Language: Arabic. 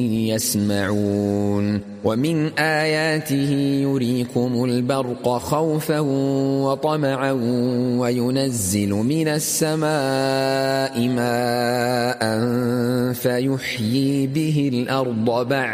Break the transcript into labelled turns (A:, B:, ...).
A: يسمعون ومن آياته يريكم البرق خوفا وطمعا وينزل من السماء ماء فيحيي به الأرض بعد